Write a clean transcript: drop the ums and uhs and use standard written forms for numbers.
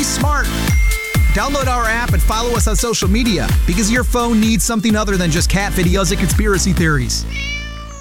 Be smart. Download our app and follow us on social media because your phone needs something other than just cat videos and conspiracy theories.